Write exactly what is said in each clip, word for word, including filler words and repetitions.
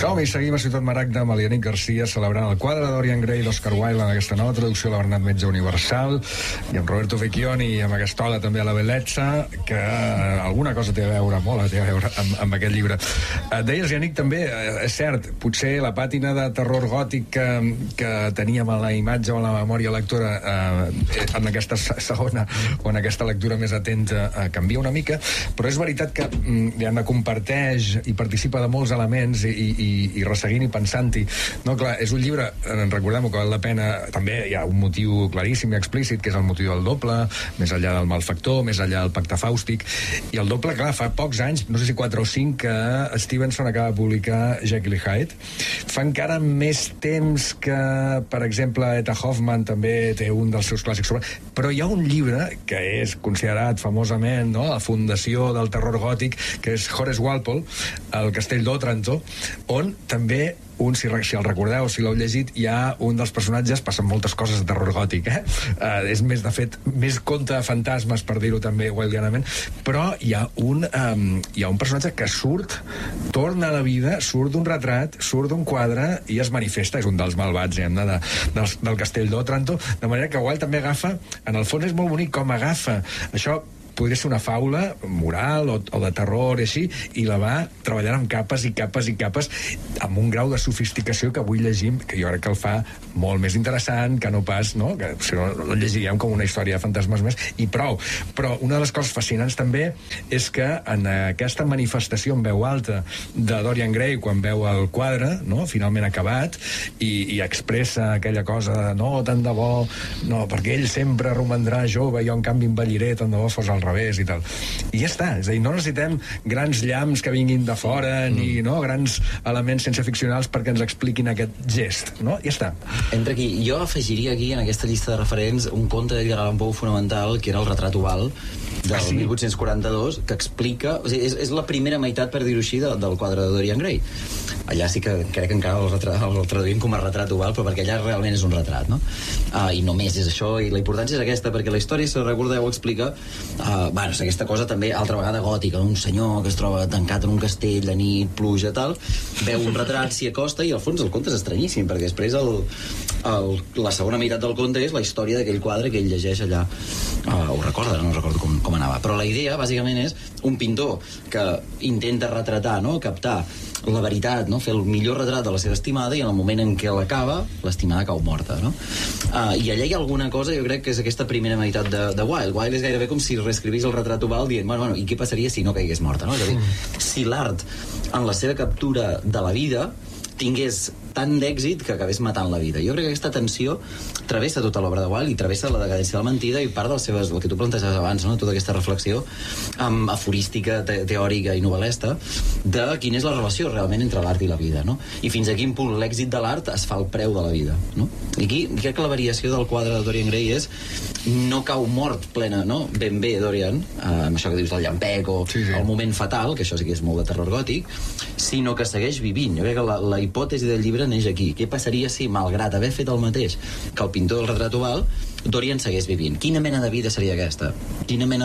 Som-hi, seguim a Ciutat Maragda amb l'Ianic Garcia celebrant el quadre de Dorian Gray d'Oscar Wilde en aquesta nova traducció de la Bernat Metge Universal, i amb Roberto Vecchioni i amb aquesta ola també a la bellezza, que alguna cosa té a veure, molt té a veure amb, amb aquest llibre. Et deies, Ianic, també, és cert, potser la pàtina de terror gòtic que, que teníem a la imatge o a la memòria lectora eh, en aquesta segona o en aquesta lectura més atenta eh, canvia una mica, però és veritat que mm, comparteix i participa de molts elements i, i, i resseguint i pensant-hi. No, clar, és un llibre, recordem que val la pena, també hi ha un motiu claríssim i explícit, que és el motiu del doble, més enllà del malfactor, més enllà del pacte fàustic, i el doble, clar, fa pocs anys, no sé si quatre o cinc, que Stevenson acaba de publicar Jekyll i Hyde. Fa encara més temps que, per exemple, Eta Hoffman també té un dels seus clàssics sobre... Però hi ha un llibre que és considerat famosament, no?, la fundació del terror gòtic, que és Horace Walpole, El castell d'Otranto, on també un, si, si el recordeu, si l'heu llegit, hi ha un dels personatges, passen moltes coses de terror gòtic, eh? Uh, és més, de fet, més conte de fantasmes, per dir-ho també wildianament, però hi ha un um, hi ha un personatge que surt, torna a la vida, surt d'un retrat, surt d'un quadre i es manifesta, és un dels malvats, eh, de, del, del castell d'Otranto, de manera que Wilde també agafa, en el fons és molt bonic com agafa això, podria ser una faula moral o, o de terror i així, i la va treballant amb capes i capes i capes amb un grau de sofisticació que avui llegim, que jo crec que el fa molt més interessant que no pas, no? Que si no el llegiríem com una història de fantasmes més i prou. Però una de les coses fascinants també és que en aquesta manifestació en veu alta de Dorian Gray quan veu el quadre, no?, finalment acabat, i, i expressa aquella cosa de no, tant de bo, no, perquè ell sempre romandrà jove, jo en canvi envelliré, tant de bo fos al revés i tal. I ja està, és a dir, no necessitem grans llamps que vinguin de fora mm. ni, no, grans elements sense ficcionals perquè ens expliquin aquest gest, no? Ja està. Entre aquí, jo afegiria aquí en aquesta llista de referents un conte d'Edgar Allan Poe fonamental, que era El retrat oval del ah, sí? mil vuit-cents quaranta-dos, que explica, o sigui, és, és la primera meitat, per dir-ho així, de, del quadre de Dorian Gray. Allà sí que crec que encara el, retrat, el traduïm com a retrat oval, però perquè allà realment és un retrat, no? Uh, I només és això, i la importància és aquesta, perquè la història, si recordeu, explica uh, bueno, és aquesta cosa també, altra vegada gòtica, un senyor que es troba tancat en un castell de nit, pluja, tal, veu un retrat, s'hi acosta, i al fons el conte és estranyíssim, perquè després el, el, la segona meitat del conte és la història d'aquell quadre que ell llegeix allà. Uh, ho recorda, no recordo com, com anava, però la idea bàsicament és un pintor que intenta retratar, no?, captar la veritat, no?, fer el millor retrat de la seva estimada, i en el moment en què l'acaba, l'estimada cau morta, no? Uh, I allà hi ha alguna cosa, jo crec que és aquesta primera meitat de, de Wilde. Wilde és gairebé com si reescrivís el retrat oval dient, bueno, bueno, i què passaria si no caigués morta, no? És a dir, si l'art en la seva captura de la vida tingués tant d'èxit que acabés matant la vida. Jo crec que aquesta tensió travessa tota l'obra de Wilde i travessa la decadència de la mentida i part de les seves, el que tu plantejaves abans, no?, tota aquesta reflexió um, aforística, te teòrica i novel·lesta de quina és la relació realment entre l'art i la vida, no? I fins a quin punt l'èxit de l'art es fa el preu de la vida, no? I aquí crec que la variació del quadre de Dorian Gray és no cau mort plena, no? Ben bé, Dorian, uh, amb això que dius del llampec o sí, sí. el moment fatal, que això sí que és molt de terror gòtic, sinó que segueix vivint. Jo crec que la, la hipòtesi del llibre neix aquí. Què passaria si, malgrat haver fet el mateix que el pintor del retrat oval, Dorian segueix vivint? Quina mena de vida seria aquesta? Quina mena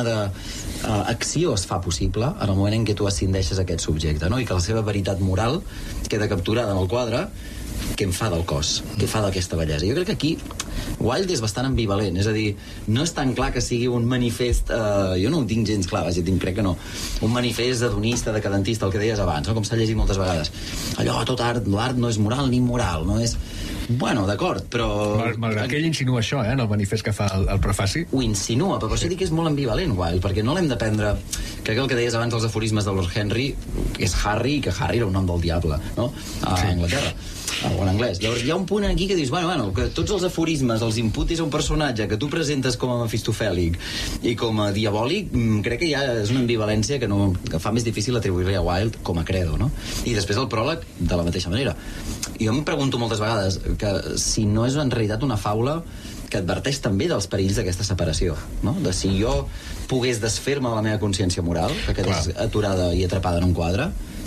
d'acció uh, es fa possible en el moment en què tu ascendeixes aquest subjecte, no? I que la seva veritat moral queda capturada en el quadre, què en fa del cos, què fa d'aquesta bellesa. Jo crec que aquí Wilde és bastant ambivalent, és a dir, no és tan clar que sigui un manifest, eh, jo no ho tinc gens clar, vaja, tinc, crec que no, un manifest hedonista, decadentista, el que deies abans, no? Com s'ha llegit moltes vegades. Allò, tot art, l'art no és moral ni immoral, no és... Bueno, d'acord, però... Mal, malgrat que ell insinua això, eh, en el manifest que fa el, el prefaci. Ho insinua, però per això dic que és molt ambivalent, Wilde, perquè no l'hem de prendre... Crec que el que deies abans dels aforismes de Lord Henry és Harry, i que Harry era un nom del diable, no? A sí. Anglaterra. O en anglès. Llavors hi ha un punt aquí que dius, bueno, bueno, que tots els aforismes els imputis a un personatge que tu presentes com a mefistofèlic i com a diabòlic, crec que ja és una ambivalència que, no, que fa més difícil atribuir-li a Wilde com a credo, no? I després el pròleg, de la mateixa manera. Jo em pregunto moltes vegades que si no és en realitat una faula que adverteix també dels perills d'aquesta separació, no? De si jo pogués desfer-me de la meva consciència moral, que quedés aturada i atrapada en un quadre,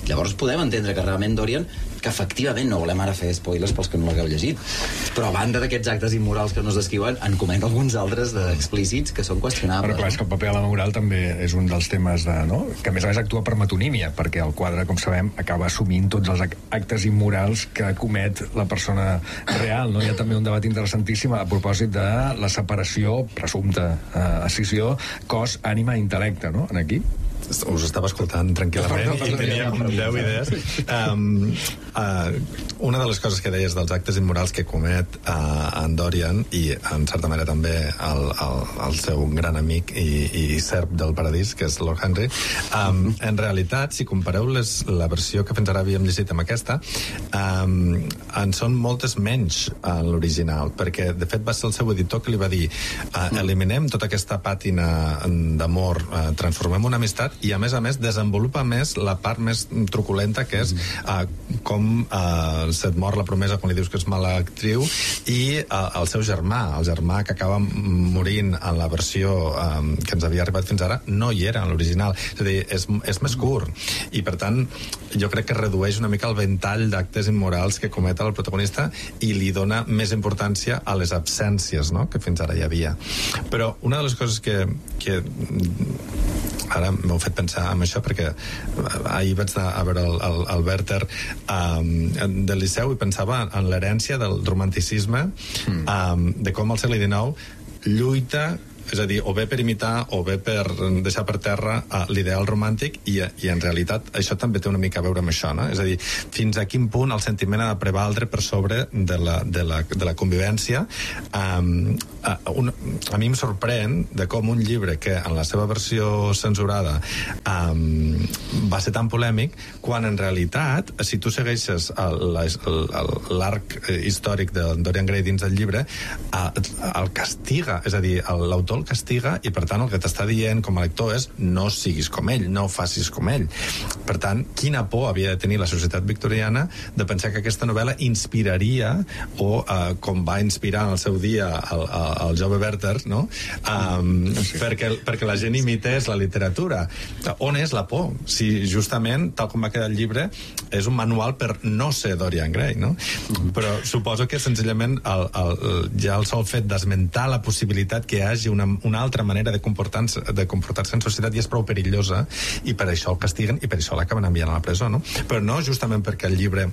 Llavors podem entendre que realment Dorian, que efectivament no volem ara fer spoilers pels que no l'hagueu llegit, però a banda d'aquests actes immorals que no es descriuen, en comenta alguns altres explícits que són qüestionables. Però clar, és que el paper de la moral també és un dels temes de, no? Que a més a més actua per metonímia, perquè el quadre, com sabem, acaba assumint tots els actes immorals que comet la persona real, no? Hi ha també un debat interessantíssim a propòsit de la separació, presumpta eh, escissió, cos, ànima i intel·lecte, no? En aquí. Us estava escoltant tranquil·lament i tenia deu idees. Um, uh, una de les coses que deies dels actes immorals que comet uh, en Dorian, i en certa manera també el, el, el seu gran amic i, i serp del paradís, que és Lord Henry, um, en realitat, si compareu les, la versió que fins ara havíem llegit amb aquesta, um, en són moltes menys en l'original, perquè de fet va ser el seu editor que li va dir uh, eliminem tota aquesta pàtina d'amor, uh, transformem una amistat, i a més a més desenvolupa més la part més truculenta, que és uh, com uh, se't mor la promesa quan li dius que és mala actriu, i uh, el seu germà, el germà que acaba morint en la versió um, que ens havia arribat fins ara, no hi era en l'original, és a dir, és, és més curt, i per tant jo crec que redueix una mica el ventall d'actes immorals que cometa el protagonista i li dona més importància a les absències, no?, que fins ara hi havia. Però una de les coses que, que ara m'heu fet pensar en això, perquè ahir vaig anar a veure el, el, el Werther um, del Liceu i pensava en l'herència del romanticisme, mm. um, de com al segle dinou lluita, és a dir, o bé per imitar o bé per deixar per terra uh, l'ideal romàntic, i, i en realitat això també té una mica a veure amb això, no? És a dir, fins a quin punt el sentiment ha de prevaldre per sobre de la, de la, de la convivència. Um, uh, un, a mi em sorprèn de com un llibre que en la seva versió censurada um, va ser tan polèmic, quan en realitat, si tu segueixes l'arc històric de Dorian Gray dins del llibre, uh, el castiga, és a dir, l'autor el castiga, i per tant el que t'està dient com a lector és no siguis com ell, no facis com ell. Per tant, quina por havia de tenir la societat victoriana de pensar que aquesta novel·la inspiraria, o uh, com va inspirar en el seu dia el, el, el jove Werther, no? Um, sí. perquè, perquè la gent imités la literatura. On és la por? Si justament, tal com va quedar el llibre, és un manual per no ser Dorian Gray, no? Mm-hmm. Però suposo que senzillament el, el, ja el sol fet d'esmentar la possibilitat que hi hagi una una altra manera de comportar-se de comportar-se en societat ja és prou perillosa, i per això el castiguen i per això l'acaben enviant a la presó, no? Però no justament perquè el llibre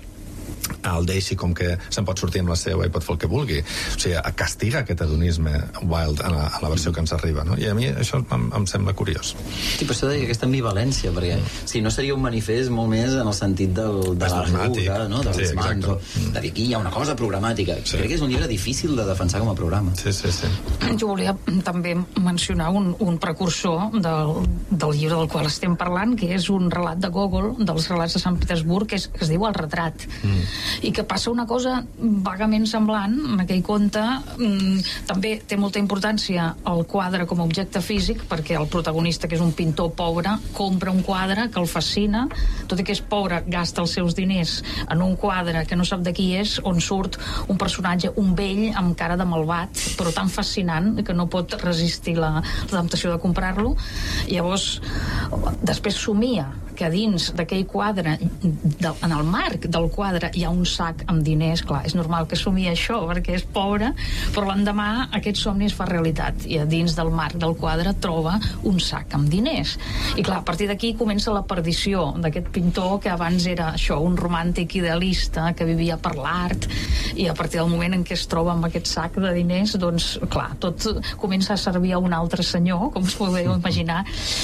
el deixi com que se'n pot sortir amb la seva i pot fer el que vulgui, o sigui, castiga aquest hedonisme Wilde en la, en la versió que ens arriba, no? I a mi això em, em sembla curiós. Sí, per això deia aquesta ambivalència, perquè mm. si no seria un manifest molt més en el sentit del, de l'arguda, no? Dels sí, mans, o, de dir aquí hi ha una cosa programàtica. Sí. Crec que és un llibre difícil de defensar com a programa. Sí, sí, sí. Jo volia també mencionar un, un precursor del, del llibre del qual estem parlant, que és un relat de Gogol, dels relats de Sant Petersburg, que, és, que es diu El retrat. Mm. I que passa una cosa vagament semblant en aquell conte. Mmm, també té molta importància el quadre com a objecte físic, perquè el protagonista, que és un pintor pobre, compra un quadre que el fascina, tot i que és pobre gasta els seus diners en un quadre que no sap de qui és, on surt un personatge, un vell amb cara de malvat, però tan fascinant que no pot resistir la, la temptació de comprar-lo. Llavors després somia que dins d'aquell quadre, de, en el marc del quadre, hi ha un sac amb diners. Clar, és normal que somia això perquè és pobre, però l'endemà aquest somni es fa realitat i a dins del marc del quadre troba un sac amb diners. I clar, a partir d'aquí comença la perdició d'aquest pintor, que abans era això, un romàntic idealista que vivia per l'art, i a partir del moment en què es troba amb aquest sac de diners, doncs clar, tot comença a servir a un altre senyor, com us podeu imaginar.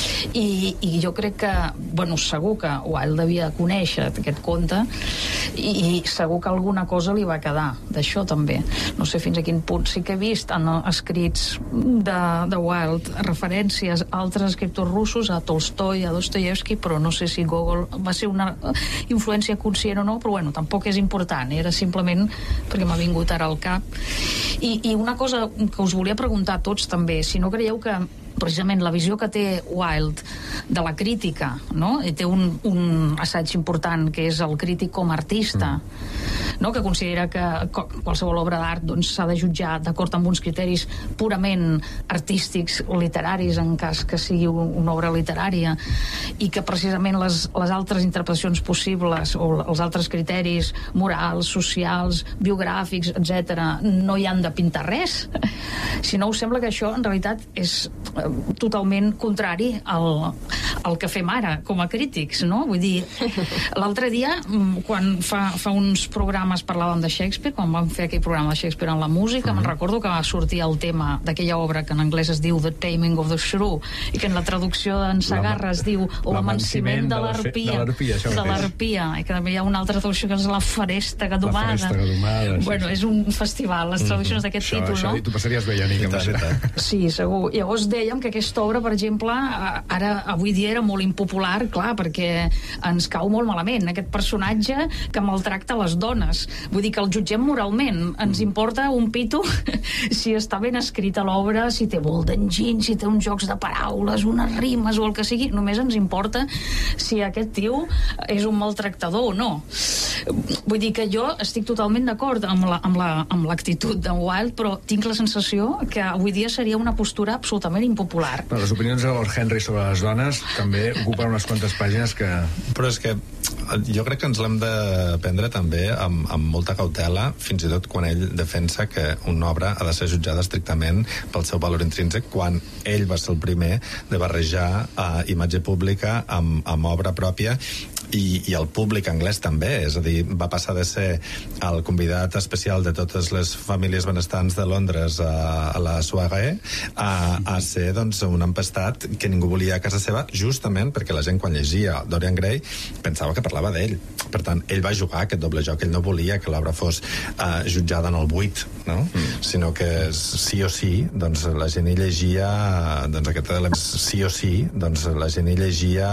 I, i jo crec que, bueno, segur que Wilde devia conèixer aquest conte, i, i segur que alguna cosa li va quedar d'això també. No sé fins a quin punt. Sí que he vist en escrits de, de Wilde referències a altres escriptors russos, a Tolstoi, a Dostoyevsky, però no sé si Gogol va ser una influència conscient o no, però bueno, tampoc és important, era simplement perquè m'ha vingut ara al cap. I, i una cosa que us volia preguntar a tots també, si no creieu que precisament la visió que té Wilde de la crítica, no? I té un, un assaig important que és el crític com a artista, mm. no? Que considera que qualsevol obra d'art doncs, s'ha de jutjar d'acord amb uns criteris purament artístics, literaris, en cas que sigui una obra literària, i que precisament les, les altres interpretacions possibles o els altres criteris morals, socials, biogràfics, etcètera, no hi han de pintar res. Si no, us sembla que això en realitat és eh, totalment contrari al, al que fem ara com a crítics, no? Vull dir, l'altre dia, quan fa, fa uns programes parlàvem de Shakespeare, quan vam fer aquell programa de Shakespeare en la música, uh-huh. me'n recordo que va sortir el tema d'aquella obra que en anglès es diu The Taming of the Shrew, i que en la traducció d'en Sagarra es diu L'amanciment de l'arpia, de l'arpia, i que també hi ha una altra traducció que és La Farèstega Domada. La Farèstega Domada, sí, bueno, sí. És un festival, les traduccions mm-hmm. d'aquest títol, això, no? I tu passaries bé, Janik, amb això. Sí, segur. Llavors dèiem que aquesta obra, per exemple, ara, avui dia era molt impopular, clar, perquè ens cau molt malament aquest personatge que maltracta les dones. Vull dir que el jutgem moralment. Ens importa un pito si està ben escrita l'obra, si té molt d'enginy, si té uns jocs de paraules, unes rimes o el que sigui. Només ens importa si aquest tio és un maltractador o no. Vull dir que jo estic totalment d'acord amb la, amb la, amb l'actitud d'en Wilde, però tinc la sensació que avui dia seria una postura absolutament impopular. Però les opinions de Lord Henry sobre les dones també ocupen unes quantes pàgines que... Però és que jo crec que ens l'hem de prendre també amb, amb molta cautela, fins i tot quan ell defensa que una obra ha de ser jutjada estrictament pel seu valor intrínsec, quan ell va ser el primer de barrejar uh, imatge pública amb, amb obra pròpia, i, i el públic anglès també, és a dir, va passar de ser el convidat especial de totes les famílies benestants de Londres a, a la soirée a, a ser doncs un empestat que ningú volia a casa seva, justament perquè la gent quan llegia Dorian Gray pensava que parlava d'ell. Per tant, ell va jugar aquest doble joc, ell no volia que l'obra fos uh, jutjada en el buit, no? Mm. Sinó que sí o sí, doncs la gent hi llegia doncs aquest element, sí o sí, doncs la gent hi llegia